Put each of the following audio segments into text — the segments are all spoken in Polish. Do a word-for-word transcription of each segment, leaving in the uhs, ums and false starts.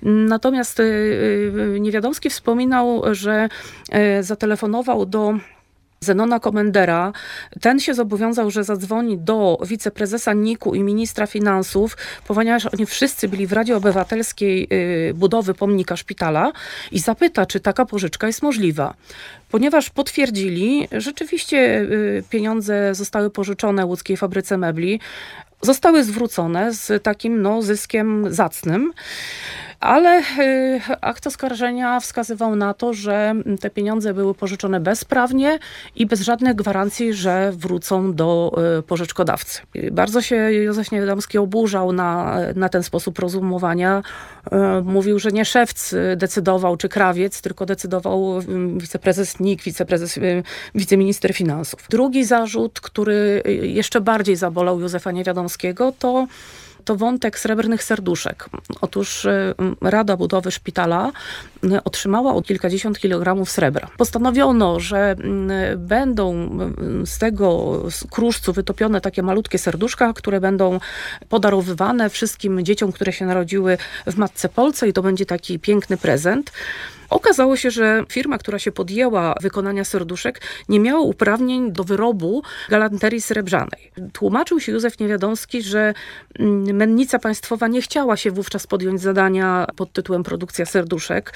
Natomiast Niewiadomski wspominał, że zatelefonował do Zenona Komendera. Ten się zobowiązał, że zadzwoni do wiceprezesa N I K-u i ministra finansów, ponieważ oni wszyscy byli w Radzie Obywatelskiej budowy pomnika szpitala i zapyta, czy taka pożyczka jest możliwa. Ponieważ potwierdzili, rzeczywiście pieniądze zostały pożyczone łódzkiej fabryce mebli, zostały zwrócone z takim no, zyskiem zacnym. Ale akt oskarżenia wskazywał na to, że te pieniądze były pożyczone bezprawnie i bez żadnych gwarancji, że wrócą do pożyczkodawcy. Bardzo się Józef Niewiadomski oburzał na, na ten sposób rozumowania. Mówił, że nie szewc decydował, czy krawiec, tylko decydował wiceprezes N I K, wiceprezes, wiceminister finansów. Drugi zarzut, który jeszcze bardziej zabolał Józefa Niewiadomskiego, to to wątek srebrnych serduszek. Otóż Rada Budowy Szpitala otrzymała od kilkadziesiąt kilogramów srebra. Postanowiono, że będą z tego kruszcu wytopione takie malutkie serduszka, które będą podarowywane wszystkim dzieciom, które się narodziły w Matce Polce i to będzie taki piękny prezent. Okazało się, że firma, która się podjęła wykonania serduszek, nie miała uprawnień do wyrobu galanterii srebrzanej. Tłumaczył się Józef Niewiadomski, że mennica państwowa nie chciała się wówczas podjąć zadania pod tytułem produkcja serduszek.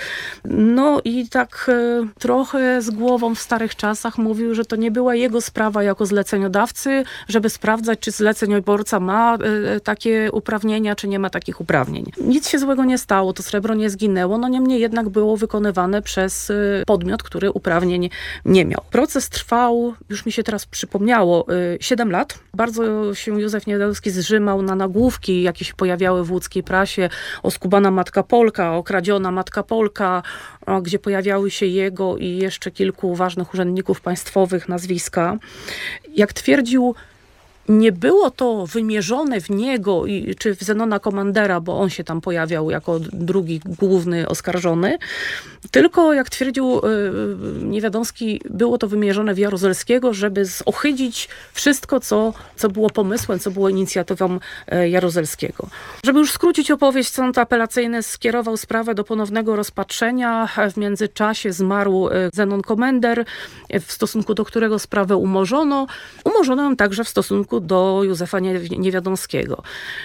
No i tak trochę z głową w starych czasach mówił, że to nie była jego sprawa jako zleceniodawcy, żeby sprawdzać, czy zleceniobiorca ma takie uprawnienia, czy nie ma takich uprawnień. Nic się złego nie stało, to srebro nie zginęło, no niemniej jednak było wykonywane przez podmiot, który uprawnień nie miał. Proces trwał, już mi się teraz przypomniało, siedem lat. Bardzo się Józef Niewiadomski zżymał na nagłówki, jakie się pojawiały w łódzkiej prasie, oskubana Matka Polka, okradziona Matka Polka, gdzie pojawiały się jego i jeszcze kilku ważnych urzędników państwowych nazwiska. Jak twierdził, nie było to wymierzone w niego i, czy w Zenona Komendera, bo on się tam pojawiał jako drugi główny oskarżony, tylko jak twierdził Niewiadomski, było to wymierzone w Jaruzelskiego, żeby zohydzić wszystko, co, co było pomysłem, co było inicjatywą Jaruzelskiego. Żeby już skrócić opowieść, sąd apelacyjny skierował sprawę do ponownego rozpatrzenia. W międzyczasie zmarł Zenon Komender, w stosunku do którego sprawę umorzono. Umorzono ją także w stosunku do Józefa Niewiadomskiego.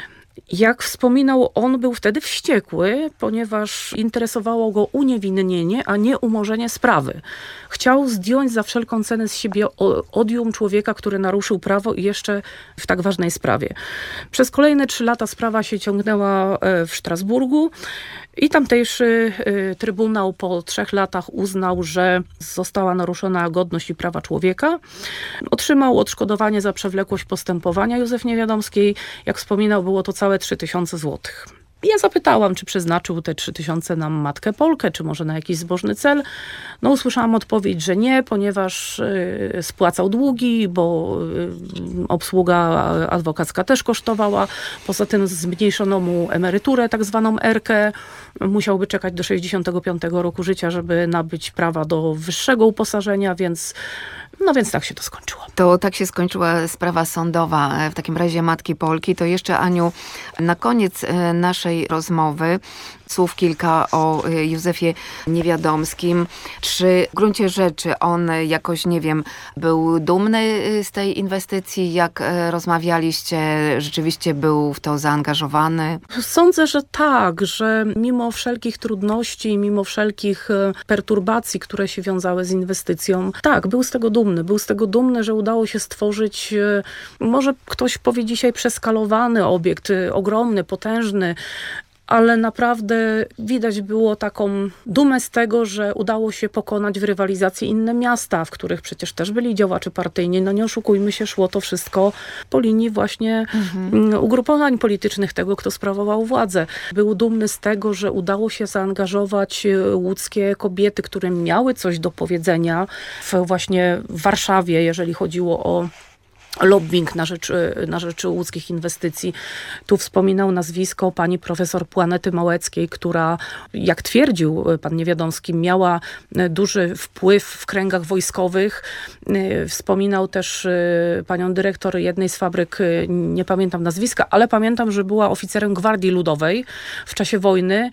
Jak wspominał, on był wtedy wściekły, ponieważ interesowało go uniewinnienie, a nie umorzenie sprawy. Chciał zdjąć za wszelką cenę z siebie odium człowieka, który naruszył prawo i jeszcze w tak ważnej sprawie. Przez kolejne trzy lata sprawa się ciągnęła w Strasburgu i tamtejszy trybunał po trzech latach uznał, że została naruszona godność i prawa człowieka. Otrzymał odszkodowanie za przewlekłość postępowania Józef Niewiadomskiej. Jak wspominał, było to całe trzy tysiące złotych. Ja zapytałam, czy przeznaczył te trzy tysiące na Matkę Polkę, czy może na jakiś zbożny cel. No usłyszałam odpowiedź, że nie, ponieważ y, spłacał długi, bo y, obsługa adwokacka też kosztowała. Poza tym zmniejszono mu emeryturę, tak zwaną erkę. Musiałby czekać do sześćdziesiątego piątego roku życia, żeby nabyć prawa do wyższego uposażenia, więc no więc tak się to skończyło. To tak się skończyła sprawa sądowa w takim razie Matki Polki. To jeszcze, Aniu, na koniec naszej rozmowy słów kilka o Józefie Niewiadomskim. Czy w gruncie rzeczy on jakoś, nie wiem, był dumny z tej inwestycji? Jak rozmawialiście, rzeczywiście był w to zaangażowany? Sądzę, że tak, że mimo wszelkich trudności, mimo wszelkich perturbacji, które się wiązały z inwestycją, tak, był z tego dumny. Był z tego dumny, że udało się stworzyć, może ktoś powie dzisiaj przeskalowany obiekt, ogromny, potężny, ale naprawdę widać było taką dumę z tego, że udało się pokonać w rywalizacji inne miasta, w których przecież też byli działacze partyjni. No nie oszukujmy się, szło to wszystko po linii właśnie mhm. ugrupowań politycznych tego, kto sprawował władzę. Był dumny z tego, że udało się zaangażować łódzkie kobiety, które miały coś do powiedzenia w właśnie w Warszawie, jeżeli chodziło o lobbying na rzecz, na rzecz łódzkich inwestycji. Tu wspominał nazwisko pani profesor Płanety Małeckiej, która, jak twierdził pan Niewiadomski, miała duży wpływ w kręgach wojskowych. Wspominał też panią dyrektor jednej z fabryk, nie pamiętam nazwiska, ale pamiętam, że była oficerem Gwardii Ludowej w czasie wojny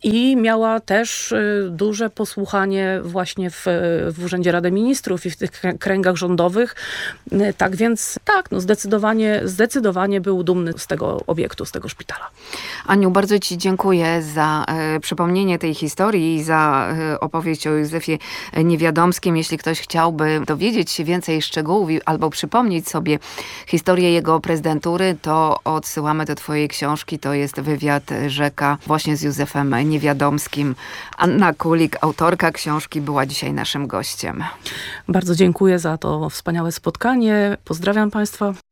i miała też y, duże posłuchanie właśnie w, w Urzędzie Rady Ministrów i w tych krę- kręgach rządowych. Y, Tak więc tak, no zdecydowanie, zdecydowanie był dumny z tego obiektu, z tego szpitala. Aniu, bardzo Ci dziękuję za e, przypomnienie tej historii i za e, opowieść o Józefie Niewiadomskim. Jeśli ktoś chciałby dowiedzieć się więcej szczegółów i- albo przypomnieć sobie historię jego prezydentury, to odsyłamy do Twojej książki. To jest wywiad Rzeka właśnie z Józefem Niewiadomskim. Anna Kulik, autorka książki, była dzisiaj naszym gościem. Bardzo dziękuję za to wspaniałe spotkanie. Pozdrawiam Państwa.